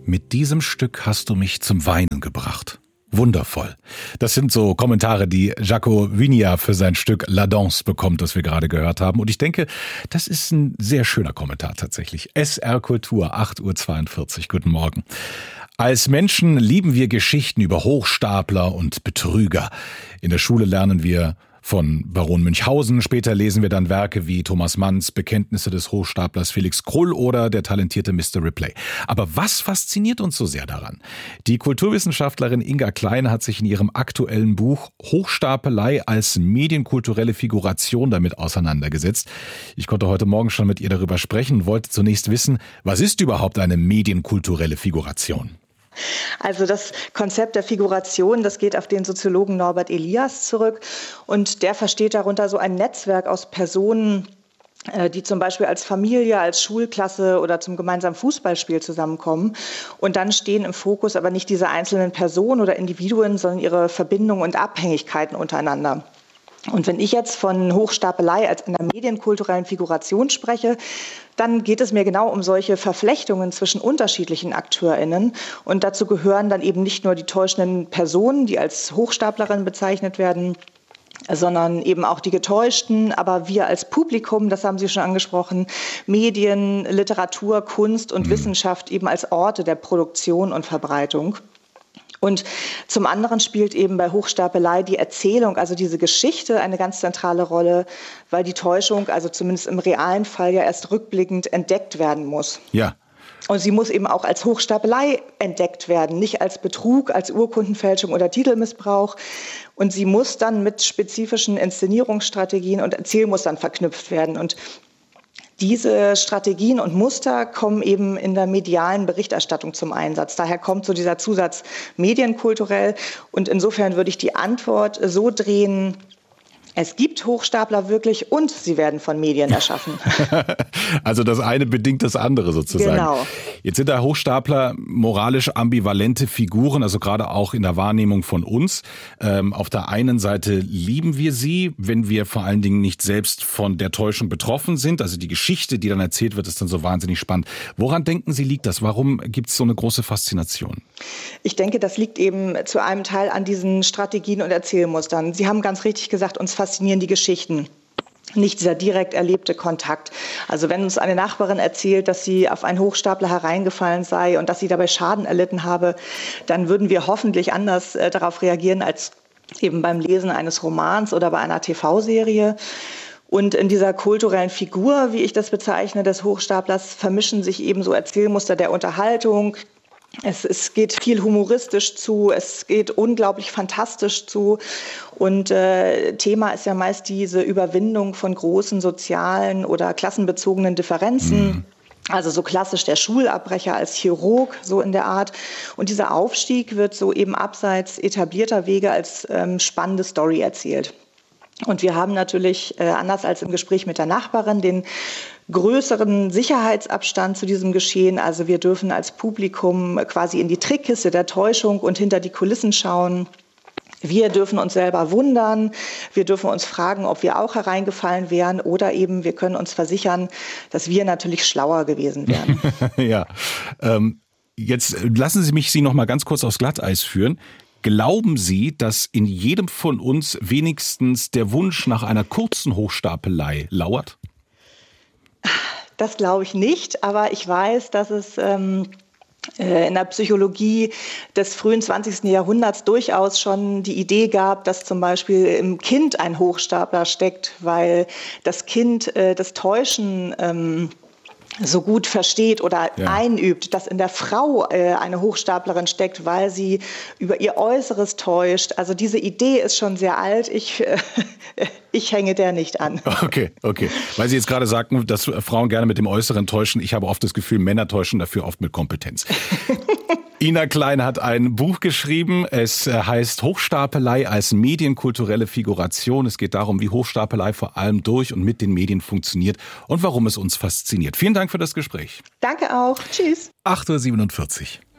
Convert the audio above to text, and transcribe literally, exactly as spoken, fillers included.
Mit diesem Stück hast du mich zum Weinen gebracht. Wundervoll. Das sind so Kommentare, die Jaco Vigna für sein Stück La Danse bekommt, das wir gerade gehört haben. Und ich denke, das ist ein sehr schöner Kommentar tatsächlich. S R Kultur, acht Uhr zweiundvierzig. Guten Morgen. Als Menschen lieben wir Geschichten über Hochstapler und Betrüger. In der Schule lernen wir von Baron Münchhausen. Später lesen wir dann Werke wie Thomas Manns Bekenntnisse des Hochstaplers Felix Krull oder der talentierte Mister Ripley. Aber was fasziniert uns so sehr daran? Die Kulturwissenschaftlerin Inga Klein hat sich in ihrem aktuellen Buch Hochstapelei als medienkulturelle Figuration damit auseinandergesetzt. Ich konnte heute Morgen schon mit ihr darüber sprechen und wollte zunächst wissen, was ist überhaupt eine medienkulturelle Figuration? Also das Konzept der Figuration, das geht auf den Soziologen Norbert Elias zurück und der versteht darunter so ein Netzwerk aus Personen, die zum Beispiel als Familie, als Schulklasse oder zum gemeinsamen Fußballspiel zusammenkommen. Und dann stehen im Fokus aber nicht diese einzelnen Personen oder Individuen, sondern ihre Verbindungen und Abhängigkeiten untereinander. Und wenn ich jetzt von Hochstapelei als einer medienkulturellen Figuration spreche, dann geht es mir genau um solche Verflechtungen zwischen unterschiedlichen AkteurInnen. Und dazu gehören dann eben nicht nur die täuschenden Personen, die als Hochstaplerin bezeichnet werden, sondern eben auch die Getäuschten. Aber wir als Publikum, das haben Sie schon angesprochen, Medien, Literatur, Kunst und mhm. Wissenschaft eben als Orte der Produktion und Verbreitung. Und zum anderen spielt eben bei Hochstapelei die Erzählung, also diese Geschichte, eine ganz zentrale Rolle, weil die Täuschung, also zumindest im realen Fall, ja erst rückblickend entdeckt werden muss. Ja. Und sie muss eben auch als Hochstapelei entdeckt werden, nicht als Betrug, als Urkundenfälschung oder Titelmissbrauch. Und sie muss dann mit spezifischen Inszenierungsstrategien und Erzählmustern verknüpft werden. Und diese Strategien und Muster kommen eben in der medialen Berichterstattung zum Einsatz. Daher kommt so dieser Zusatz medienkulturell. Und insofern würde ich die Antwort so drehen: Es gibt Hochstapler wirklich und sie werden von Medien erschaffen. Also das eine bedingt das andere sozusagen. Genau. Jetzt sind da Hochstapler moralisch ambivalente Figuren, also gerade auch in der Wahrnehmung von uns. Ähm, auf der einen Seite lieben wir sie, wenn wir vor allen Dingen nicht selbst von der Täuschung betroffen sind. Also die Geschichte, die dann erzählt wird, ist dann so wahnsinnig spannend. Woran denken Sie, liegt das? Warum gibt es so eine große Faszination? Ich denke, das liegt eben zu einem Teil an diesen Strategien und Erzählmustern. Sie haben ganz richtig gesagt, uns faszinieren die Geschichten, nicht dieser direkt erlebte Kontakt. Also wenn uns eine Nachbarin erzählt, dass sie auf einen Hochstapler hereingefallen sei und dass sie dabei Schaden erlitten habe, dann würden wir hoffentlich anders äh, darauf reagieren als eben beim Lesen eines Romans oder bei einer T V-Serie. Und in dieser kulturellen Figur, wie ich das bezeichne, des Hochstaplers, vermischen sich eben so Erzählmuster der Unterhaltung. Es, es geht viel humoristisch zu, es geht unglaublich fantastisch zu und äh, Thema ist ja meist diese Überwindung von großen sozialen oder klassenbezogenen Differenzen. Mhm. Also so klassisch der Schulabbrecher als Chirurg, so in der Art. Und dieser Aufstieg wird so eben abseits etablierter Wege als ähm, spannende Story erzählt. Und wir haben natürlich, äh, anders als im Gespräch mit der Nachbarin, den größeren Sicherheitsabstand zu diesem Geschehen. Also wir dürfen als Publikum quasi in die Trickkiste der Täuschung und hinter die Kulissen schauen. Wir dürfen uns selber wundern. Wir dürfen uns fragen, ob wir auch hereingefallen wären. Oder eben, wir können uns versichern, dass wir natürlich schlauer gewesen wären. Ja, ähm, jetzt lassen Sie mich Sie noch mal ganz kurz aufs Glatteis führen. Glauben Sie, dass in jedem von uns wenigstens der Wunsch nach einer kurzen Hochstapelei lauert? Das glaube ich nicht, aber ich weiß, dass es ähm, in der Psychologie des frühen zwanzigsten Jahrhunderts durchaus schon die Idee gab, dass zum Beispiel im Kind ein Hochstapler steckt, weil das Kind äh, das Täuschen ähm, so gut versteht oder ja. einübt, dass in der Frau äh, eine Hochstaplerin steckt, weil sie über ihr Äußeres täuscht. Also diese Idee ist schon sehr alt. Ich, äh, ich hänge der nicht an. Okay, okay. Weil Sie jetzt gerade sagten, dass Frauen gerne mit dem Äußeren täuschen. Ich habe oft das Gefühl, Männer täuschen dafür oft mit Kompetenz. Ina Klein hat ein Buch geschrieben. Es heißt Hochstapelei als medienkulturelle Figuration. Es geht darum, wie Hochstapelei vor allem durch und mit den Medien funktioniert und warum es uns fasziniert. Vielen Dank für das Gespräch. Danke auch. Tschüss. acht Uhr siebenundvierzig.